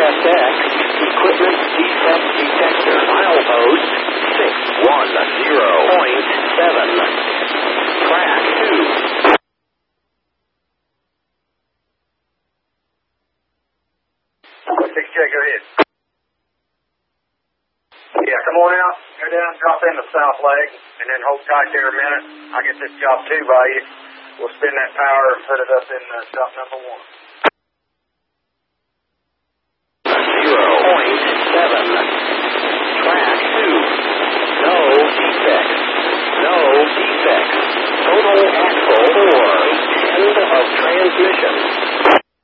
USX equipment defect detector. Milepost 610.7. Track 2. 6J, go ahead. Yeah, come on out. Go down, drop in the south leg, and then hold tight there a minute. I'll get this job 2 by you. We'll spin that power and put it up in job number 1. 0.7. Track 2. No defects. No defects. Total axle 4. End of transmission.